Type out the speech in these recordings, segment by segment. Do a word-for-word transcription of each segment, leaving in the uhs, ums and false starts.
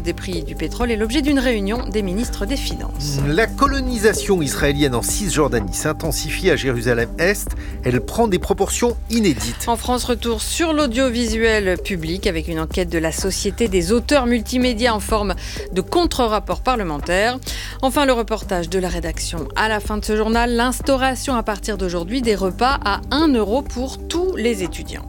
des prix du pétrole est l'objet d'une réunion des ministres des Finances. La colonisation israélienne en Cisjordanie s'intensifie à Jérusalem-Est. Elle prend des proportions inédites. En France, retour sur l'audiovisuel public avec une enquête de la Société des auteurs multimédia en forme de contre-rapport parlementaire. Enfin, le reportage de la rédaction. À la fin de ce journal, l'instauration à partir d'aujourd'hui des repas à un euro pour tous les étudiants.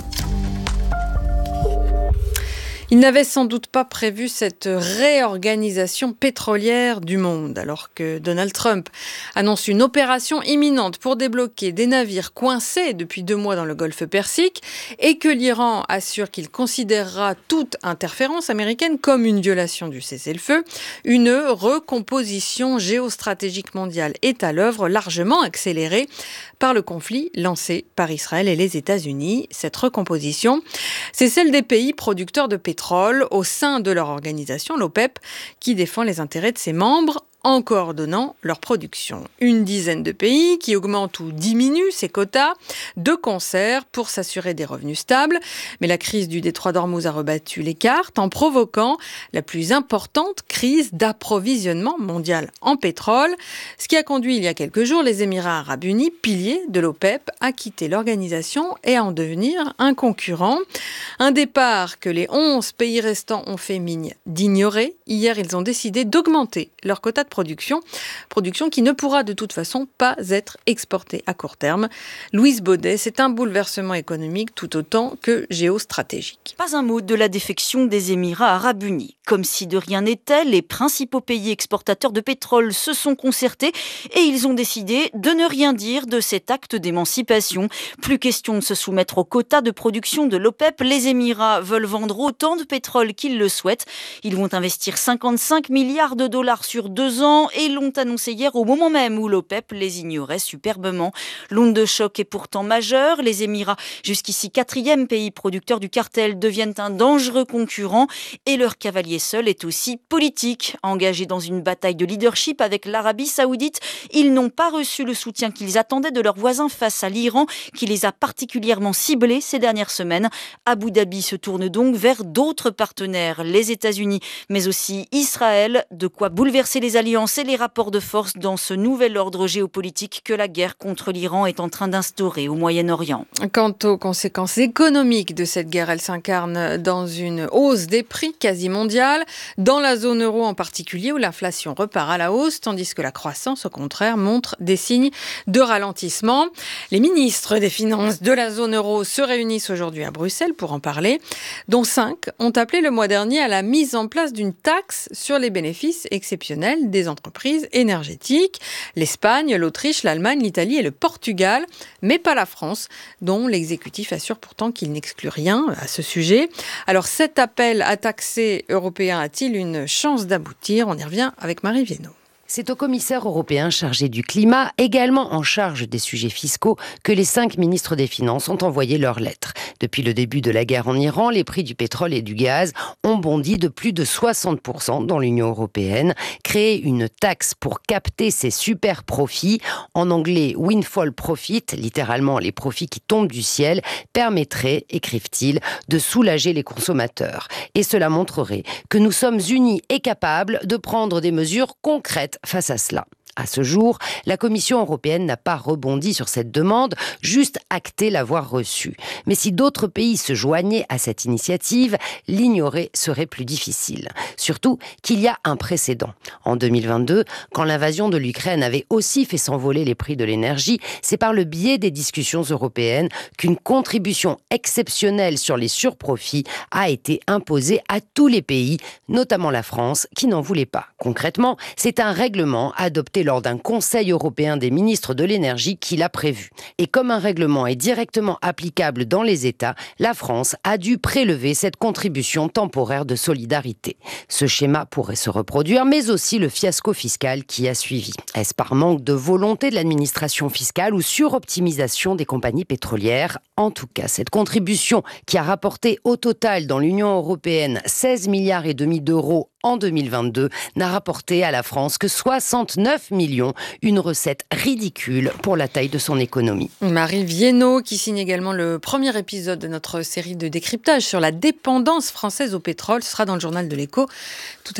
Il n'avait sans doute pas prévu cette réorganisation pétrolière du monde, alors que Donald Trump annonce une opération imminente pour débloquer des navires coincés depuis deux mois dans le golfe Persique et que l'Iran assure qu'il considérera toute interférence américaine comme une violation du cessez-le-feu. Une recomposition géostratégique mondiale est à l'œuvre, largement accélérée par le conflit lancé par Israël et les États-Unis. Cette recomposition, c'est celle des pays producteurs de pétrole au sein de leur organisation, l'OPEP, qui défend les intérêts de ses membres en coordonnant leur production. Une dizaine de pays qui augmentent ou diminuent ces quotas de concert pour s'assurer des revenus stables. Mais la crise du détroit d'Ormuz a rebattu les cartes en provoquant la plus importante crise d'approvisionnement mondial en pétrole, ce qui a conduit il y a quelques jours les Émirats arabes unis, piliers de l'OPEP, à quitter l'organisation et à en devenir un concurrent. Un départ que les onze pays restants ont fait mine d'ignorer. Hier, ils ont décidé d'augmenter leur quota de production, production qui ne pourra de toute façon pas être exportée à court terme. Louise Baudet, c'est un bouleversement économique tout autant que géostratégique. Pas un mot de la défection des Émirats arabes unis. Comme si de rien n'était, les principaux pays exportateurs de pétrole se sont concertés et ils ont décidé de ne rien dire de cet acte d'émancipation. Plus question de se soumettre aux quotas de production de l'OPEP. Les Émirats veulent vendre autant de pétrole qu'ils le souhaitent. Ils vont investir cinquante-cinq milliards de dollars sur deux ans et l'ont annoncé hier au moment même où l'OPEP les ignorait superbement. L'onde de choc est pourtant majeure. Les Émirats, jusqu'ici quatrième pays producteur du cartel, deviennent un dangereux concurrent et leur cavalier seul est aussi politique. Engagés dans une bataille de leadership avec l'Arabie saoudite, ils n'ont pas reçu le soutien qu'ils attendaient de leurs voisins face à l'Iran qui les a particulièrement ciblés ces dernières semaines. Abu Dhabi se tourne donc vers d'autres partenaires, les États-Unis, mais aussi Israël, de quoi bouleverser les alliances et les rapports de force dans ce nouvel ordre géopolitique que la guerre contre l'Iran est en train d'instaurer au Moyen-Orient. Quant aux conséquences économiques de cette guerre, elle s'incarne dans une hausse des prix quasi mondiale, dans la zone euro en particulier où l'inflation repart à la hausse, tandis que la croissance, au contraire, montre des signes de ralentissement. Les ministres des Finances de la zone euro se réunissent aujourd'hui à Bruxelles pour en parler, dont cinq ont appelé le mois dernier à la mise en place d'une taxe sur les bénéfices exceptionnels des entreprises énergétiques. L'Espagne, l'Autriche, l'Allemagne, l'Italie et le Portugal, mais pas la France, dont l'exécutif assure pourtant qu'il n'exclut rien à ce sujet. Alors cet appel à taxer européen a-t-il une chance d'aboutir ? On y revient avec Marie Viennot. C'est au commissaire européen chargé du climat, également en charge des sujets fiscaux, que les cinq ministres des Finances ont envoyé leur lettre. Depuis le début de la guerre en Iran, les prix du pétrole et du gaz ont bondi de plus de soixante pour cent dans l'Union européenne. Créer une taxe pour capter ces super profits, en anglais windfall profit, littéralement les profits qui tombent du ciel, permettrait, écrivent-ils, de soulager les consommateurs. Et cela montrerait que nous sommes unis et capables de prendre des mesures concrètes face à cela. À ce jour, la Commission européenne n'a pas rebondi sur cette demande, juste acté l'avoir reçue. Mais si d'autres pays se joignaient à cette initiative, l'ignorer serait plus difficile. Surtout qu'il y a un précédent. En deux mille vingt-deux, quand l'invasion de l'Ukraine avait aussi fait s'envoler les prix de l'énergie, c'est par le biais des discussions européennes qu'une contribution exceptionnelle sur les surprofits a été imposée à tous les pays, notamment la France, qui n'en voulait pas. Concrètement, c'est un règlement adopté lors d'un Conseil européen des ministres de l'énergie qui l'a prévu. Et comme un règlement est directement applicable dans les États, la France a dû prélever cette contribution temporaire de solidarité. Ce schéma pourrait se reproduire, mais aussi le fiasco fiscal qui a suivi. Est-ce par manque de volonté de l'administration fiscale ou suroptimisation des compagnies pétrolières ? En tout cas, cette contribution qui a rapporté au total dans l'Union européenne seize milliards et demi d'euros en deux mille vingt-deux, n'a rapporté à la France que soixante-neuf millions, une recette ridicule pour la taille de son économie. Marie Viennot, qui signe également le premier épisode de notre série de décryptage sur la dépendance française au pétrole, ce sera dans le journal de l'Écho tout à